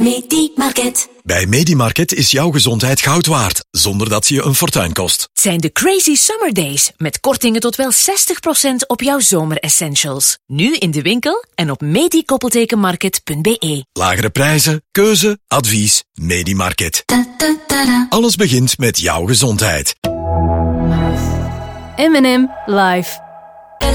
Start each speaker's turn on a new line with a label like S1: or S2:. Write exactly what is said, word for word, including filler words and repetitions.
S1: Medimarket.
S2: Bij Medimarket is jouw gezondheid goud waard, zonder dat ze je een fortuin kost.
S3: Het zijn de Crazy Summer Days, met kortingen tot wel zestig procent op jouw zomeressentials. Nu in de winkel en op medi-market punt be.
S2: Lagere prijzen, keuze, advies, Medimarket. Alles begint met jouw gezondheid.
S4: M en M live.